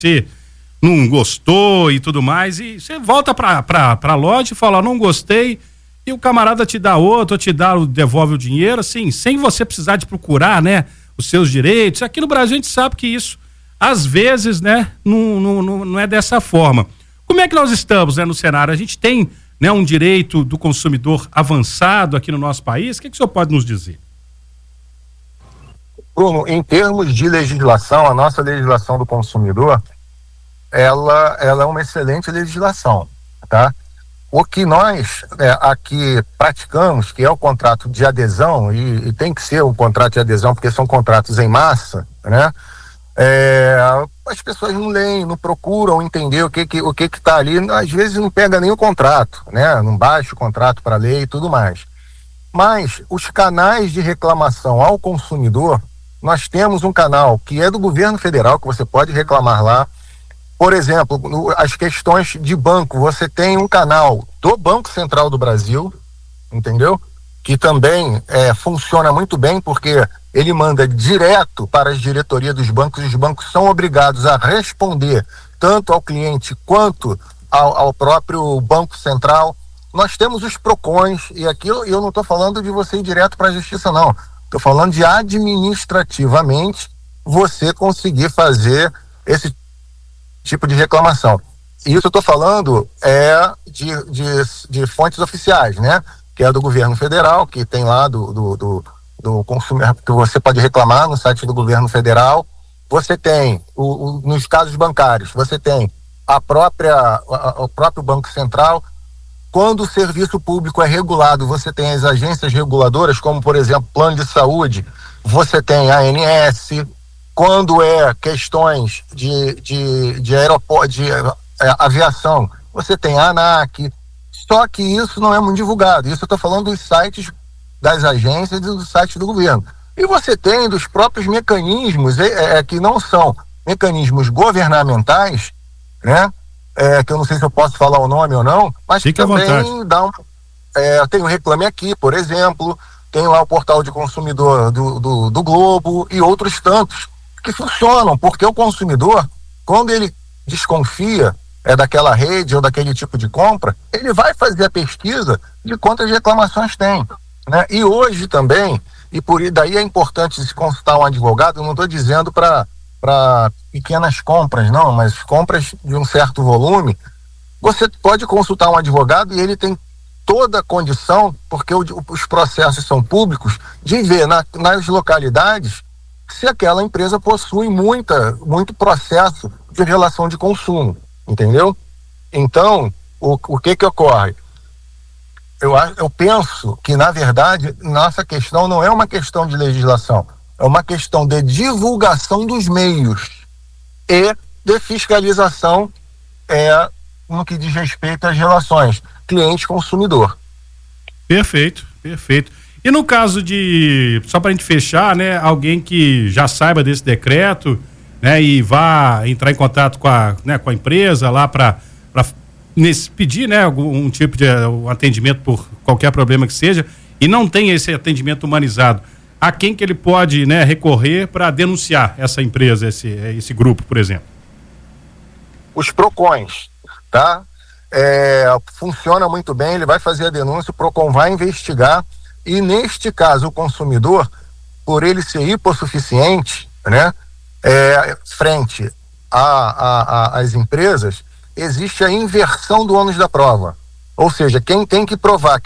você não gostou e tudo mais, e você volta pra loja e fala, não gostei, e o camarada te dá outro, devolve o dinheiro, assim, sem você precisar de procurar, né, os seus direitos. Aqui no Brasil a gente sabe que isso, às vezes, né, não é dessa forma. Como é que nós estamos, né, no cenário? A gente tem, né, um direito do consumidor avançado aqui no nosso país? O que o senhor pode nos dizer? Bruno, em termos de legislação, a nossa legislação do consumidor, ela é uma excelente legislação, tá? O que nós aqui praticamos, que é o contrato de adesão, e tem que ser um contrato de adesão, porque são contratos em massa, né? As pessoas não leem, não procuram entender o que está ali, às vezes não pega nem o contrato, né? Não baixa o contrato para ler e tudo mais. Mas os canais de reclamação ao consumidor, nós temos um canal que é do governo federal, que você pode reclamar lá. Por exemplo, as questões de banco, você tem um canal do Banco Central do Brasil, entendeu? Que também funciona muito bem, porque ele manda direto para as diretorias dos bancos, e os bancos são obrigados a responder tanto ao cliente quanto ao próprio Banco Central. Nós temos os PROCONs, e aqui eu não estou falando de você ir direto para a justiça, não. Estou falando de administrativamente você conseguir fazer esse tipo de reclamação. Isso eu estou falando de fontes oficiais, né? Que é do governo federal, que tem lá do consumidor, que você pode reclamar no site do governo federal. Você tem, nos casos bancários, você tem o próprio Banco Central. Quando o serviço público é regulado, você tem as agências reguladoras, como, por exemplo, plano de saúde, você tem a ANS. Quando é questões de aeroporto, de aviação, você tem a ANAC. Só que isso não é muito divulgado. Isso eu estou falando dos sites das agências e dos sites do governo. E você tem dos próprios mecanismos, que não são mecanismos governamentais, né? Que eu não sei se eu posso falar o nome ou não, mas que também tem o Reclame Aqui, por exemplo, tem lá o portal de consumidor do Globo e outros tantos que funcionam, porque o consumidor, quando ele desconfia daquela rede ou daquele tipo de compra, ele vai fazer a pesquisa de quantas reclamações tem, né? E hoje também, daí é importante se consultar um advogado. Eu não estou dizendo para pequenas compras, não, mas compras de um certo volume, você pode consultar um advogado e ele tem toda a condição, porque os processos são públicos, de ver nas localidades se aquela empresa possui muito processo de relação de consumo, entendeu? Então, o que ocorre? Eu penso que, na verdade, nossa questão não é uma questão de legislação, é uma questão de divulgação dos meios e de fiscalização no que diz respeito às relações cliente-consumidor. Perfeito. E no caso só para a gente fechar, né, alguém que já saiba desse decreto, né, e vá entrar em contato com a empresa lá para pedir, né, algum tipo de atendimento por qualquer problema que seja, e não tem esse atendimento humanizado, a quem que ele pode, né, recorrer para denunciar essa empresa, esse grupo, por exemplo? Os PROCONs, tá? Funciona muito bem, ele vai fazer a denúncia, o PROCON vai investigar, e neste caso o consumidor, por ele ser hipossuficiente, né, frente às empresas, existe a inversão do ônus da prova. Ou seja, quem tem que provar que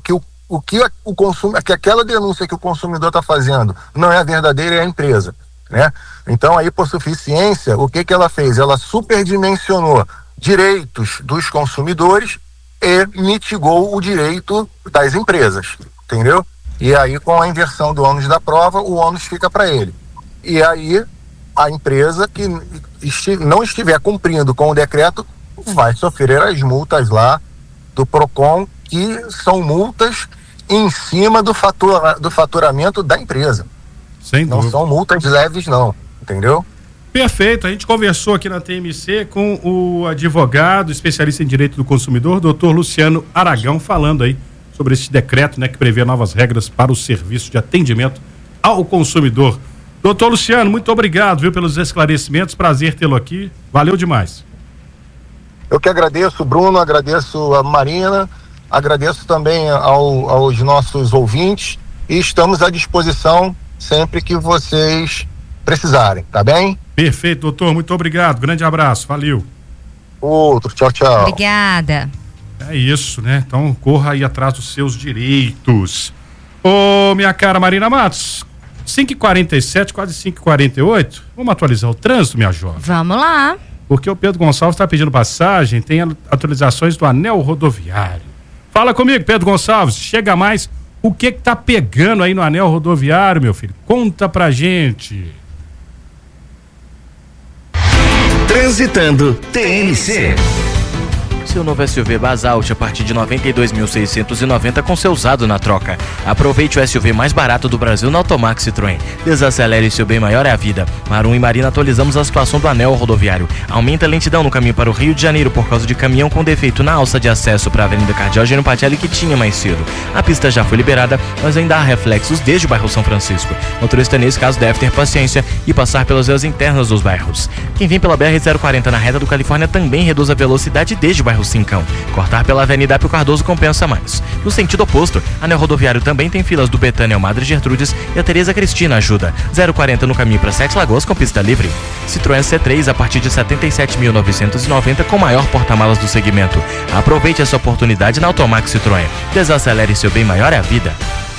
aquela denúncia que o consumidor está fazendo não é a verdadeira é a empresa, né? Então a hipossuficiência, o que ela fez? Ela superdimensionou direitos dos consumidores e mitigou o direito das empresas, entendeu? E aí, com a inversão do ônus da prova, o ônus fica para ele. E aí a empresa que não estiver cumprindo com o decreto vai sofrer as multas lá do PROCON, que são multas em cima do faturamento da empresa. Sem dúvida. Não são multas leves, não, entendeu? Perfeito, a gente conversou aqui na TMC com o advogado, especialista em direito do consumidor, doutor Luciano Aragão, falando aí sobre esse decreto, né, que prevê novas regras para o serviço de atendimento ao consumidor Doutor Luciano, muito obrigado, viu, pelos esclarecimentos, prazer tê-lo aqui, valeu demais. Eu que agradeço, Bruno, agradeço a Marina, agradeço também aos nossos ouvintes e estamos à disposição sempre que vocês precisarem, tá bem? Perfeito, doutor, muito obrigado, grande abraço, valeu. Outro, tchau. Obrigada. É isso, né? Então corra aí atrás dos seus direitos. Ô, minha cara Marina Matos, 5h47, quase 5h48, vamos atualizar o trânsito, minha jovem? Vamos lá. Porque o Pedro Gonçalves está pedindo passagem, tem atualizações do anel rodoviário. Fala comigo, Pedro Gonçalves, chega mais, o que tá pegando aí no anel rodoviário, meu filho? Conta pra gente. Transitando TNC. Seu novo SUV Basalt a partir de 92.690 com seu usado na troca. Aproveite o SUV mais barato do Brasil na Automax Citroën. Desacelere, seu bem maior é a vida. Marum e Marina atualizamos a situação do anel rodoviário. Aumenta a lentidão no caminho para o Rio de Janeiro por causa de caminhão com defeito na alça de acesso para a Avenida Cardeal Gênio Patelli que tinha mais cedo. A pista já foi liberada, mas ainda há reflexos desde o bairro São Francisco. Motorista nesse caso deve ter paciência e passar pelas vias internas dos bairros. Quem vem pela BR-040 na reta do Califórnia também reduz a velocidade desde o bairro Cincão. Cortar pela Avenida Apio Cardoso compensa mais. No sentido oposto, anel rodoviário também tem filas do Betânia ao Madre Gertrudes e a Tereza Cristina ajuda. 040 no caminho para Sete Lagoas com pista livre. Citroën C3 a partir de 77.990 com maior porta-malas do segmento. Aproveite essa oportunidade na Automax Citroën. Desacelere, seu bem maior é a vida.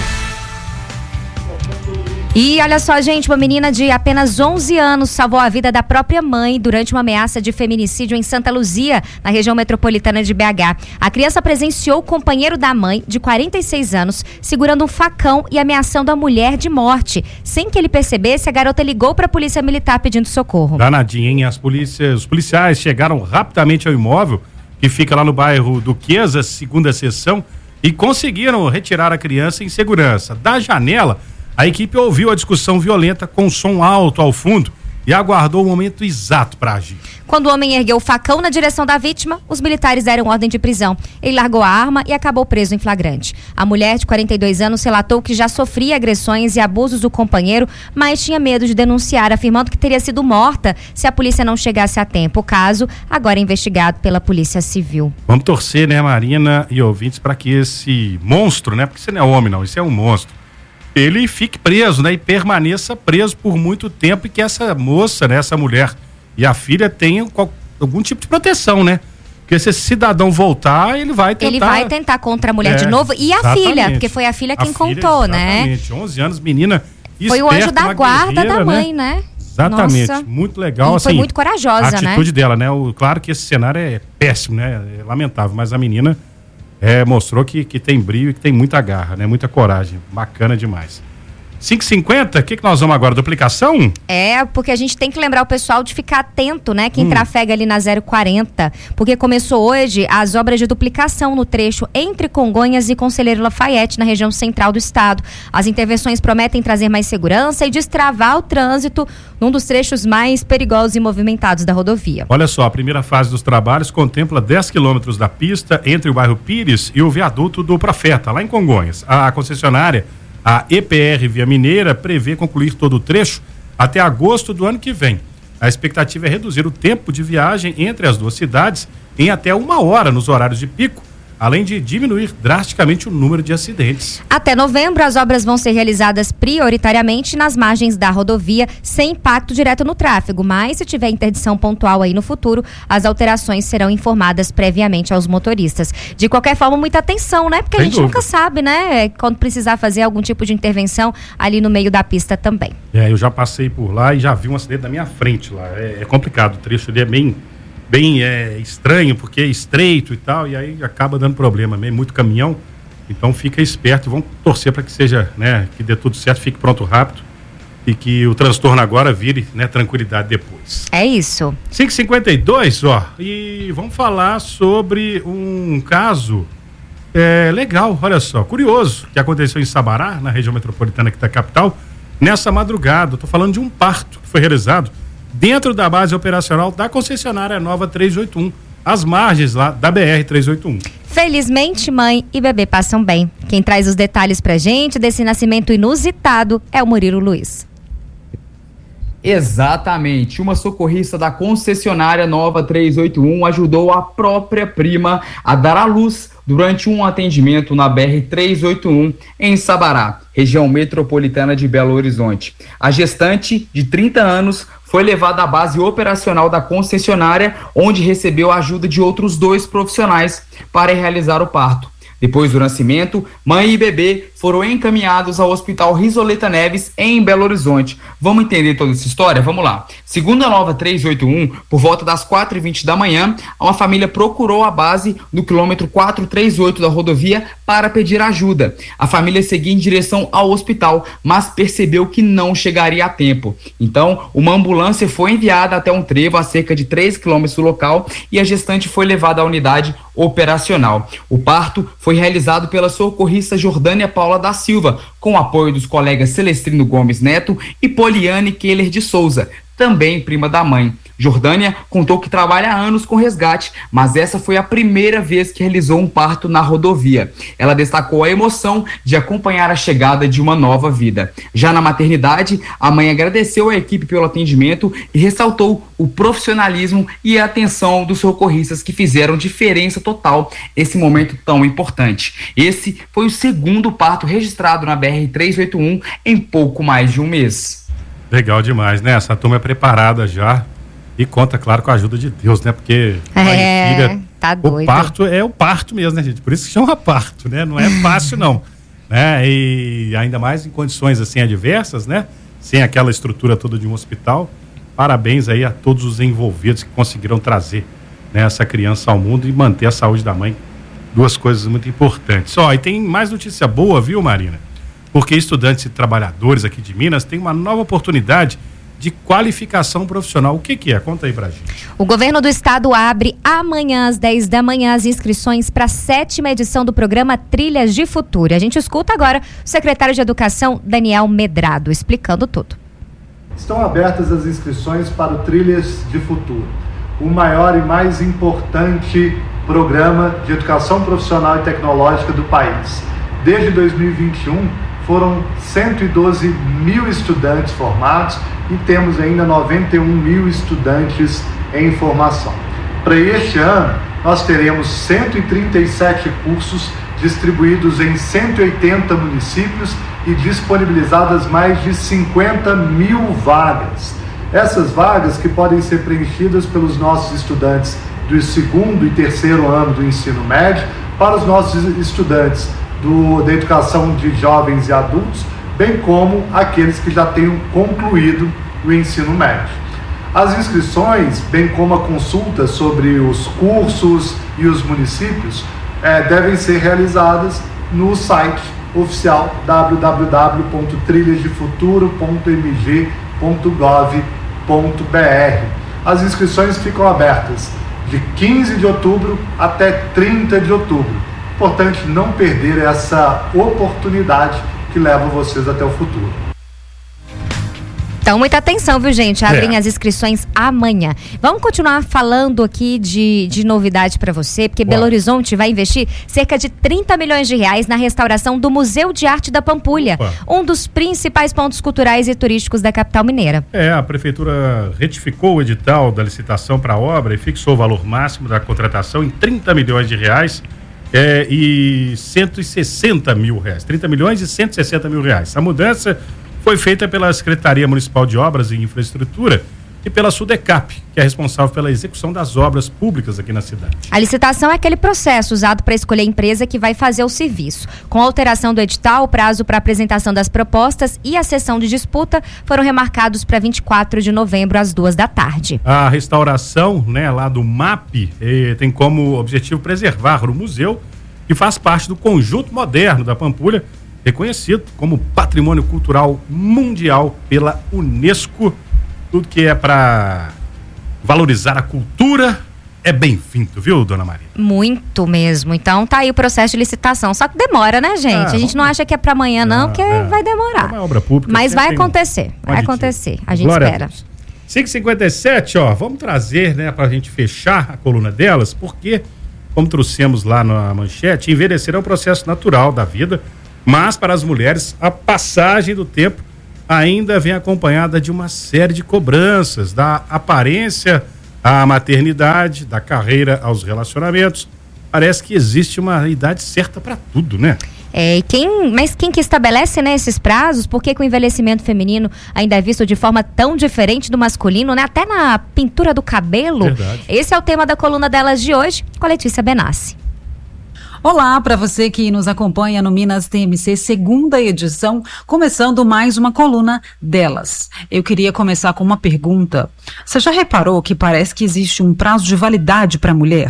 E olha só, gente, uma menina de apenas 11 anos salvou a vida da própria mãe durante uma ameaça de feminicídio em Santa Luzia, na região metropolitana de BH. A criança presenciou o companheiro da mãe, de 46 anos, segurando um facão e ameaçando a mulher de morte. Sem que ele percebesse, a garota ligou para a polícia militar pedindo socorro. Danadinha, hein? Os policiais chegaram rapidamente ao imóvel, que fica lá no bairro Duquesa, segunda seção, e conseguiram retirar a criança em segurança. Da janela, a equipe ouviu a discussão violenta com som alto ao fundo e aguardou o momento exato para agir. Quando o homem ergueu o facão na direção da vítima, os militares deram ordem de prisão. Ele largou a arma e acabou preso em flagrante. A mulher, de 42 anos, relatou que já sofria agressões e abusos do companheiro, mas tinha medo de denunciar, afirmando que teria sido morta se a polícia não chegasse a tempo. O caso agora é investigado pela Polícia Civil. Vamos torcer, né, Marina e ouvintes, para que esse monstro, né, porque isso não é homem não, isso é um monstro, ele fique preso, né, e permaneça preso por muito tempo e que essa moça, né, essa mulher e a filha tenham algum tipo de proteção, né? Porque se esse cidadão voltar, ele vai tentar contra a mulher de novo e a filha, porque foi a filha quem contou, né? 11 anos, menina esperta, foi o anjo da guarda da mãe, né? Exatamente, nossa, muito legal. E foi muito corajosa, a atitude dela, né? Claro que esse cenário é péssimo, né? É lamentável, mas a menina mostrou que tem brilho e que tem muita garra, né? Muita coragem, bacana demais. 5h50, o que nós vamos agora? Duplicação? Porque a gente tem que lembrar o pessoal de ficar atento, né? Quem trafega ali na 040, porque começou hoje as obras de duplicação no trecho entre Congonhas e Conselheiro Lafayette, na região central do estado. As intervenções prometem trazer mais segurança e destravar o trânsito num dos trechos mais perigosos e movimentados da rodovia. Olha só, a primeira fase dos trabalhos contempla 10 quilômetros da pista entre o bairro Pires e o viaduto do Profeta, lá em Congonhas. A concessionária, a EPR Via Mineira, prevê concluir todo o trecho até agosto do ano que vem. A expectativa é reduzir o tempo de viagem entre as duas cidades em até 1 hora nos horários de pico, além de diminuir drasticamente o número de acidentes. Até novembro, as obras vão ser realizadas prioritariamente nas margens da rodovia, sem impacto direto no tráfego, mas se tiver interdição pontual aí no futuro, as alterações serão informadas previamente aos motoristas. De qualquer forma, muita atenção, né? Porque a gente nunca sabe, né? Quando precisar fazer algum tipo de intervenção ali no meio da pista também. Eu já passei por lá e já vi um acidente na minha frente lá. É complicado, o trecho ali é bem estranho, porque é estreito e tal, e aí acaba dando problema mesmo, muito caminhão, então fica esperto e vamos torcer para que seja, né, que dê tudo certo, fique pronto rápido e que o transtorno agora vire, né, tranquilidade depois. É isso. 5h52, e vamos falar sobre um caso legal, olha só, curioso, que aconteceu em Sabará, na região metropolitana aqui da capital, nessa madrugada. Estou falando de um parto que foi realizado dentro da base operacional da concessionária Nova 381, às margens lá da BR-381. Felizmente, mãe e bebê passam bem. Quem traz os detalhes pra gente desse nascimento inusitado é o Murilo Luiz. Exatamente. Uma socorrista da concessionária Nova 381 ajudou a própria prima a dar à luz durante um atendimento na BR-381 em Sabará, região metropolitana de Belo Horizonte. A gestante, de 30 anos, foi levada à base operacional da concessionária, onde recebeu a ajuda de outros 2 profissionais para realizar o parto. Depois do nascimento, mãe e bebê foram encaminhados ao Hospital Risoleta Neves, em Belo Horizonte. Vamos entender toda essa história? Vamos lá. Segundo a Nova 381, por volta das 4h20 da manhã, uma família procurou a base no quilômetro 438 da rodovia para pedir ajuda. A família seguia em direção ao hospital, mas percebeu que não chegaria a tempo. Então, uma ambulância foi enviada até um trevo a cerca de 3 quilômetros do local e a gestante foi levada à unidade operacional. O parto foi realizado pela socorrista Jordânia Paula da Silva, com o apoio dos colegas Celestrino Gomes Neto e Poliane Keller de Souza, também prima da mãe. Jordânia contou que trabalha há anos com resgate, mas essa foi a primeira vez que realizou um parto na rodovia. Ela destacou a emoção de acompanhar a chegada de uma nova vida. Já na maternidade, a mãe agradeceu à equipe pelo atendimento e ressaltou o profissionalismo e a atenção dos socorristas que fizeram diferença total nesse momento tão importante. Esse foi o segundo parto registrado na BR-381 em pouco mais de um mês. Legal demais, né? Essa turma é preparada já. E conta, claro, com a ajuda de Deus, né? Porque mãe e filha, tá doido. O parto é o parto mesmo, né, gente? Por isso que chama parto, né? Não é fácil, não. Né? E ainda mais em condições assim adversas, né? Sem aquela estrutura toda de um hospital. Parabéns aí a todos os envolvidos que conseguiram trazer, né, essa criança ao mundo e manter a saúde da mãe. 2 coisas muito importantes. E tem mais notícia boa, viu, Marina? Porque estudantes e trabalhadores aqui de Minas têm uma nova oportunidade de qualificação profissional. O que é? Conta aí pra gente. O governo do estado abre amanhã às 10 da manhã as inscrições para a 7ª edição do programa Trilhas de Futuro. A gente escuta agora o secretário de Educação, Daniel Medrado, explicando tudo. Estão abertas as inscrições para o Trilhas de Futuro, o maior e mais importante programa de educação profissional e tecnológica do país. Desde 2021, foram 112 mil estudantes formados e temos ainda 91 mil estudantes em formação. Para este ano, nós teremos 137 cursos distribuídos em 180 municípios e disponibilizadas mais de 50 mil vagas. Essas vagas que podem ser preenchidas pelos nossos estudantes do 2º e 3º ano do ensino médio, para os nossos estudantes da educação de jovens e adultos, bem como aqueles que já tenham concluído o ensino médio. As inscrições, bem como a consulta sobre os cursos e os municípios, devem ser realizadas no site oficial www.trilhasdefuturo.mg.gov.br. As inscrições ficam abertas de 15 de outubro até 30 de outubro. Importante não perder essa oportunidade que leva vocês até o futuro. Então, muita atenção, viu, gente? Abrem as inscrições amanhã. Vamos continuar falando aqui de novidade para você, porque Belo Horizonte vai investir cerca de 30 milhões de reais na restauração do Museu de Arte da Pampulha, um dos principais pontos culturais e turísticos da capital mineira. A prefeitura retificou o edital da licitação para a obra e fixou o valor máximo da contratação em 30 milhões de reais. E 160 mil reais, 30 milhões e 160 mil reais. A mudança foi feita pela Secretaria Municipal de Obras e Infraestrutura e pela Sudecap, que é responsável pela execução das obras públicas aqui na cidade. A licitação é aquele processo usado para escolher a empresa que vai fazer o serviço. Com a alteração do edital, o prazo para apresentação das propostas e a sessão de disputa foram remarcados para 24 de novembro, às 14h. A restauração, lá do MAP, tem como objetivo preservar o museu, que faz parte do conjunto moderno da Pampulha, reconhecido como Patrimônio Cultural Mundial pela Unesco. Tudo que é para valorizar a cultura é bem-vindo, viu, dona Maria? Muito mesmo. Então tá aí o processo de licitação. Só que demora, né, gente? A gente não acha que é para amanhã, não, porque vai demorar. É uma obra pública. Mas vai acontecer. Vai acontecer. A gente espera. 5h57, vamos trazer, pra gente fechar a coluna delas, porque, como trouxemos lá na manchete, envelhecer é um processo natural da vida, mas para as mulheres, a passagem do tempo ainda vem acompanhada de uma série de cobranças, da aparência à maternidade, da carreira aos relacionamentos. Parece que existe uma idade certa para tudo, né? Mas quem que estabelece, né, esses prazos? Por que o envelhecimento feminino ainda é visto de forma tão diferente do masculino, né? Até na pintura do cabelo. Verdade. Esse é o tema da coluna delas de hoje, com a Letícia Benassi. Olá para você que nos acompanha no Minas TMC, segunda edição, começando mais uma coluna delas. Eu queria começar com uma pergunta. Você já reparou que parece que existe um prazo de validade para a mulher?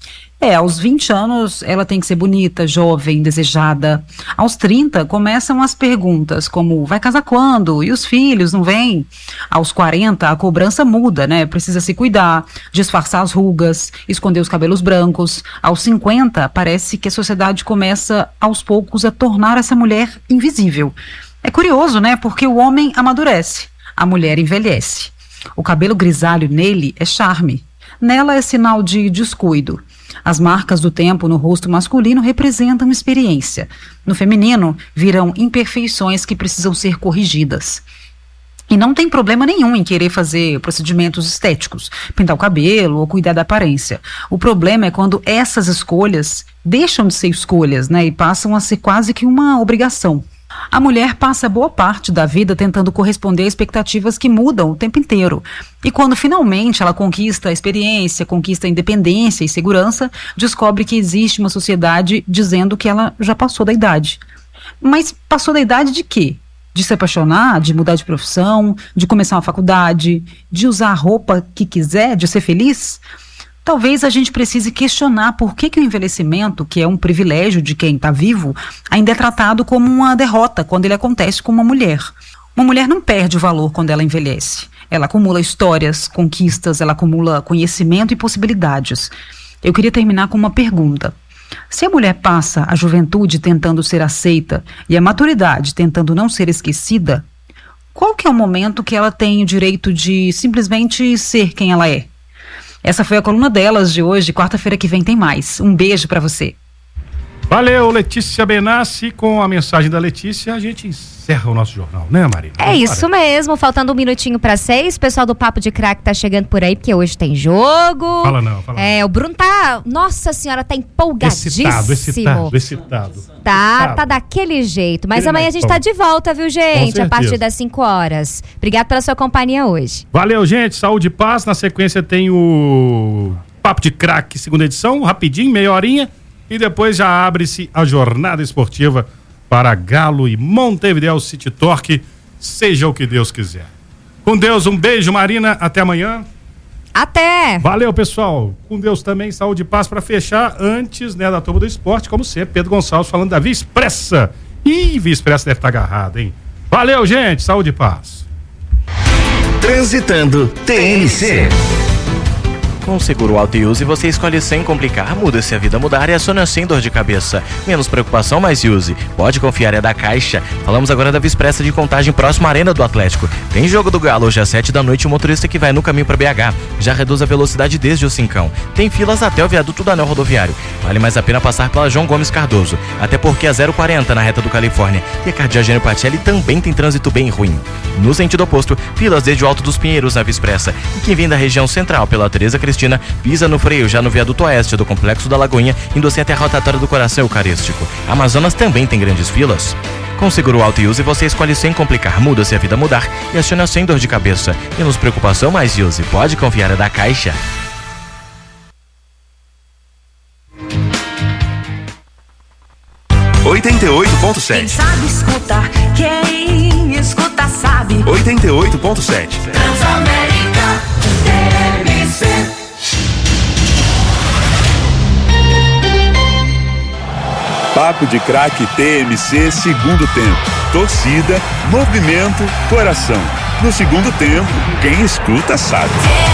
Aos 20 anos ela tem que ser bonita, jovem, desejada. Aos 30 começam as perguntas como vai casar quando? E os filhos não vêm? Aos 40 a cobrança muda, né? Precisa se cuidar, disfarçar as rugas, esconder os cabelos brancos. Aos 50 parece que a sociedade começa aos poucos a tornar essa mulher invisível. É curioso, né? Porque o homem amadurece, a mulher envelhece. O cabelo grisalho nele é charme, nela é sinal de descuido. As marcas do tempo no rosto masculino representam experiência. No feminino, virão imperfeições que precisam ser corrigidas. E não tem problema nenhum em querer fazer procedimentos estéticos, pintar o cabelo ou cuidar da aparência. O problema é quando essas escolhas deixam de ser escolhas, né, e passam a ser quase que uma obrigação. A mulher passa boa parte da vida tentando corresponder a expectativas que mudam o tempo inteiro. E quando finalmente ela conquista a experiência, conquista a independência e segurança, descobre que existe uma sociedade dizendo que ela já passou da idade. Mas passou da idade de quê? De se apaixonar, de mudar de profissão, de começar uma faculdade, de usar a roupa que quiser, de ser feliz? Talvez a gente precise questionar por que o envelhecimento, que é um privilégio de quem está vivo, ainda é tratado como uma derrota quando ele acontece com uma mulher. Uma mulher não perde o valor quando ela envelhece. Ela acumula histórias, conquistas, ela acumula conhecimento e possibilidades. Eu queria terminar com uma pergunta. Se a mulher passa a juventude tentando ser aceita e a maturidade tentando não ser esquecida, qual que é o momento que ela tem o direito de simplesmente ser quem ela é? Essa foi a coluna delas de hoje. Quarta-feira que vem tem mais. Um beijo pra você. Valeu, Letícia Benassi. Com a mensagem da Letícia, a gente encerra o nosso jornal, né, Marina? É isso mesmo, faltando 1 minutinho para 6. O pessoal do Papo de Craque tá chegando por aí, porque hoje tem jogo. Fala não. O Bruno tá, nossa senhora, tá empolgadíssimo. Excitado. Tá daquele jeito. Mas amanhã a gente tá de volta, viu, gente? A partir das 5 horas. Obrigado pela sua companhia hoje. Valeu, gente. Saúde e paz. Na sequência tem o Papo de Craque, segunda edição, rapidinho, meia horinha. E depois já abre-se a jornada esportiva para Galo e Montevideo City Torque, seja o que Deus quiser. Com Deus, um beijo, Marina, até amanhã. Até! Valeu, pessoal. Com Deus também, saúde e paz para fechar antes, né, da turma do esporte, como sempre, Pedro Gonçalves falando da Via Expressa. Ih, Via Expressa deve estar agarrada, hein? Valeu, gente, saúde e paz. Transitando TMC. Com o seguro Auto Use você escolhe sem complicar, muda-se a vida mudar e aciona sem dor de cabeça. Menos preocupação, mais use. Pode confiar, é da Caixa. Falamos agora da Via Expressa de Contagem, próxima à Arena do Atlético. Tem jogo do Galo hoje às 7 da noite, o motorista que vai no caminho para BH já reduz a velocidade desde o Cincão. Tem filas até o viaduto do Anel Rodoviário. Vale mais a pena passar pela João Gomes Cardoso, até porque a 040 na reta do Califórnia e a Cardiagênio Patelli também tem trânsito bem ruim. No sentido oposto, filas desde o Alto dos Pinheiros na Via Expressa. E quem vem da região central pela Tereza Cristina pisa no freio já no viaduto oeste do Complexo da Lagoinha, indo assim até a rotatória do Coração Eucarístico. Amazonas também tem grandes filas. Com seguro Auto Use você escolhe sem complicar, muda-se a vida mudar e aciona sem dor de cabeça. Menos preocupação, mais use. Pode confiar, é da Caixa. Quem sabe escutar, quem escuta sabe. 88.7. Transamérica TMC. Papo de Craque TMC, segundo tempo. Torcida, movimento, coração. No segundo tempo, quem escuta sabe.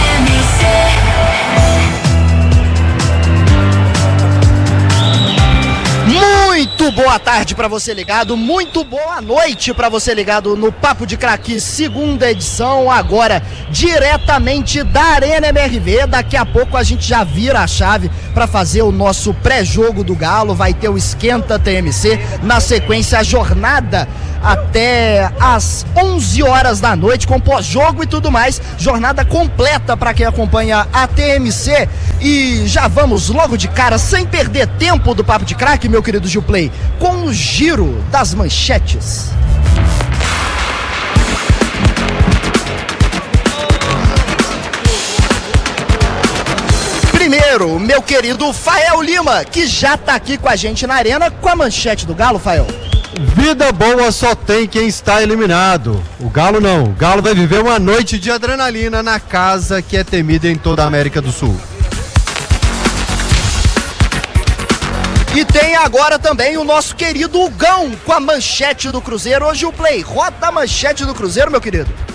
Muito boa tarde para você ligado, muito boa noite para você ligado no Papo de Craque, segunda edição, agora diretamente da Arena MRV. Daqui a pouco a gente já vira a chave para fazer o nosso pré-jogo do Galo, vai ter o Esquenta TMC, na sequência a jornada até às 11 horas da noite, com pós-jogo e tudo mais. Jornada completa para quem acompanha a TMC. E já vamos logo de cara, sem perder tempo do Papo de Craque, meu querido Gilplay, com o giro das manchetes. Primeiro, meu querido Fael Lima, que já tá aqui com a gente na arena com a manchete do Galo, Fael. Vida boa só tem quem está eliminado. O Galo não. O Galo vai viver uma noite de adrenalina na casa que é temida em toda a América do Sul. E tem agora também o nosso querido Hugão com a manchete do Cruzeiro. Hoje o Play roda a manchete do Cruzeiro, meu querido.